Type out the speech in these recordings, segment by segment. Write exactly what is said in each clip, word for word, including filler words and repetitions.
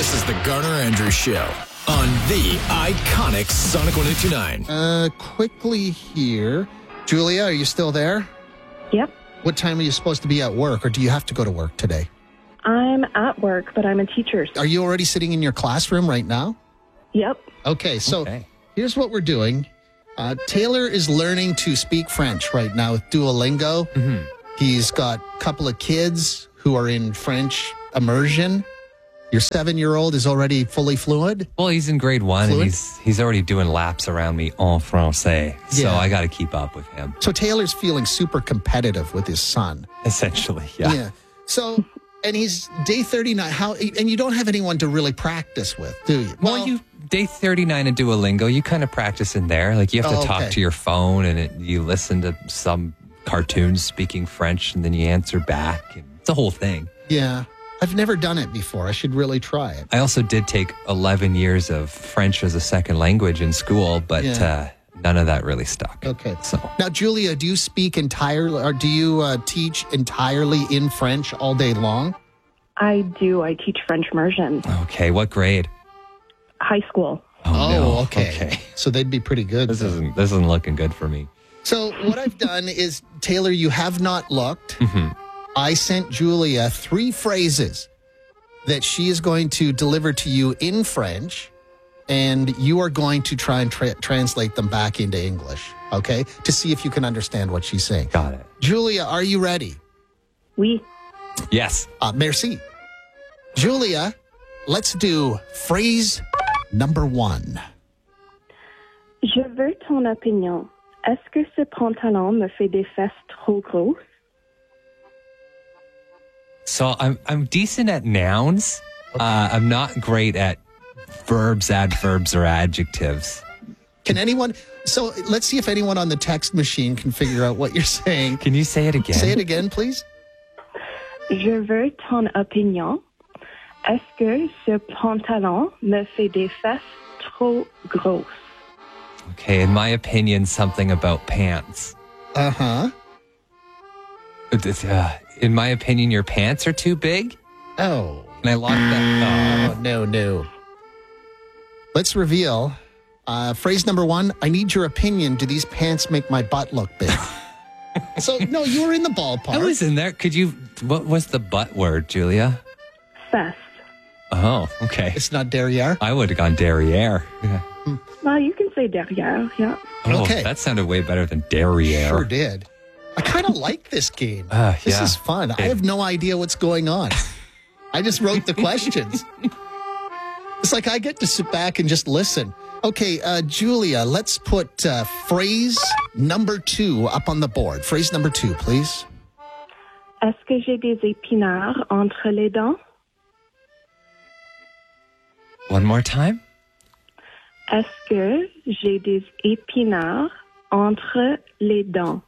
This is the Garner Andrews Show on the iconic Sonic one oh two nine. Uh, quickly here. Julia, are you still there? Yep. What time are you supposed to be at work, or do you have to go to work today? I'm at work, but I'm a teacher. Are you already sitting in your classroom right now? Yep. Okay, so Okay. here's what we're doing. Uh, Taylor is learning to speak French right now with Duolingo. Mm-hmm. He's got a couple of kids who are in French immersion. Your seven-year-old is already fully fluent. Well, he's in grade one, Fluent? and he's he's already doing laps around me en français. So Yeah. I got to keep up with him. So Taylor's feeling super competitive with his son. Essentially, yeah. So, and he's day thirty-nine. How? And you don't have anyone to really practice with, do you? Well, you day thirty-nine in Duolingo, you kind of practice in there. Like you have to Oh, talk okay. to your phone, and it, you listen to some cartoons speaking French, and then you answer back. And it's a whole thing. Yeah. I've never done it before. I should really try it. I also did take eleven years of French as a second language in school, but Yeah. uh, none of that really stuck. Okay. So Now, Julia, do you speak entirely, or do you uh, teach entirely in French all day long? I do. I teach French immersion. okay, what grade? High school. Oh, no. okay. So they'd be pretty good. This isn't this isn't looking good for me. So what I've done is, Taylor, you have not looked. Mhm. I sent Julia three phrases that she is going to deliver to you in French, and you are going to try and tra- translate them back into English, okay, to see if you can understand what she's saying. Got it. Julia, are you ready? Oui. Yes. Uh, merci. Julia, let's do phrase number one. Je veux ton opinion. Est-ce que ce pantalon me fait des fesses trop grosses? So I'm I'm decent at nouns. Uh, I'm not great at verbs, adverbs, or adjectives. Can anyone, so let's see if anyone on the text machine can figure out what you're saying. Can you say it again? Say it again, please. Je veux ton opinion. Est-ce que ce pantalon me fait des fesses trop grosses? Okay, in my opinion, something about pants. Uh-huh. Uh, in my opinion, your pants are too big? Oh. And I lost that. Oh, no, no. Let's reveal uh, phrase number one. I need your opinion. Do these pants make my butt look big? So, no, you were in the ballpark. I was in there. Could you, what was the butt word, Julia? Fesse. Oh, okay. It's not derriere. I would have gone derriere. Yeah. Well, you can say derrière, yeah. Oh, Okay. that sounded way better than derriere. Sure did. I kind of like this game. Uh, this yeah. is fun. I have no idea what's going on. I just wrote the questions. It's like I get to sit back and just listen. Okay, uh, Julia, let's put uh, phrase number two up on the board. Phrase number two, please. Est-ce que j'ai des épinards entre les dents? One more time? Est-ce que j'ai des épinards entre les dents?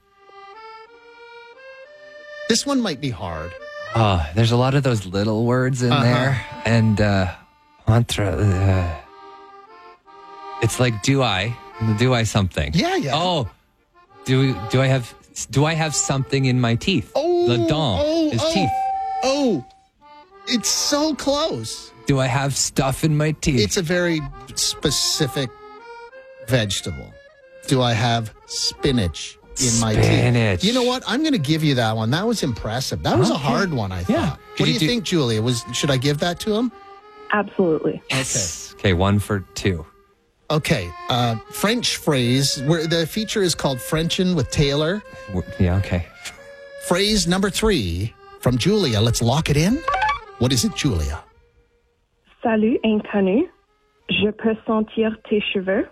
This one might be hard. Oh, there's a lot of those little words in Uh-huh. there. And, uh, entre, uh, it's like, do I? Do I something? Yeah, yeah. Oh, do do I have do I have something in my teeth? Oh, Le dent oh, is oh. teeth. Oh, it's so close. Do I have stuff in my teeth? It's a very specific vegetable. Do I have spinach in my Spinach. teeth? You know what? I'm going to give you that one. That was impressive. That was a Okay. hard one, I Yeah. thought. Could What do you you do- think, Julia? Was should I give that to him? Absolutely. Yes. Okay, one for two. Okay. Uh, French phrase. Where the feature is called Frenchin' with Taylor. W- Yeah, okay. Phrase number three from Julia. Let's lock it in. What is it, Julia? Salut, inconnu. Je peux sentir tes cheveux?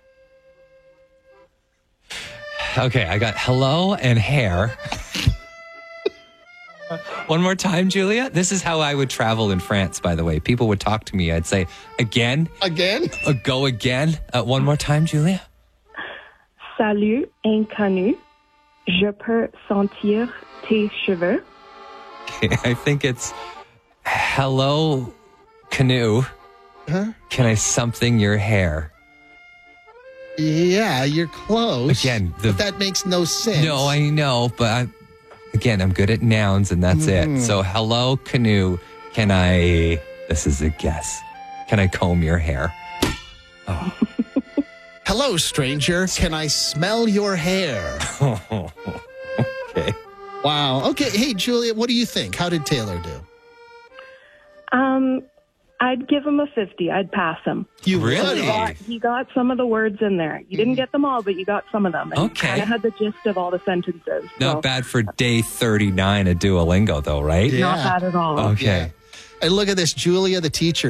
Okay, I got hello and hair. One more time, Julia. This is how I would travel in France, by the way. People would talk to me. I'd say, again, Again? uh, go again. Uh, one more time, Julia. Salut, inconnu. Je peux sentir tes cheveux? Okay, I think it's hello, canoe. Huh? Can I something your hair? Yeah, you're close. Again, the- but that makes no sense. No, I know, but I, again, I'm good at nouns and that's Mm. it. So hello, canoe. Can I, this is a guess. Can I comb your hair? Hello, stranger. Can I smell your hair? Okay. Wow. Okay. Hey, Julia, what do you think? How did Taylor do? Um, I'd give him a fifty. I'd pass him. You Really? He got, he got some of the words in there. You didn't get them all, but you got some of them. And Okay. kind of had the gist of all the sentences. Not so bad for day thirty-nine of Duolingo, though, right? Yeah. Not bad at all. Okay. And look at this, Julia, the teacher.